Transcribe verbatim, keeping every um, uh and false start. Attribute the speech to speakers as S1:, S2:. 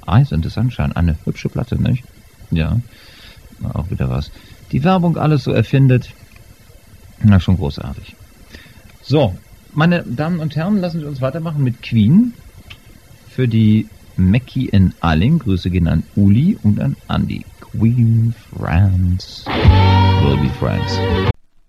S1: Eyes in the Sunshine, eine hübsche Platte, nicht? Ja, auch wieder was. Die Werbung alles so erfindet. Na, schon großartig. So, meine Damen und Herren, lassen Sie uns weitermachen mit Queen. Für die Mackie in Alling. Grüße gehen an Uli und an Andy. Queen, France. Will be friends.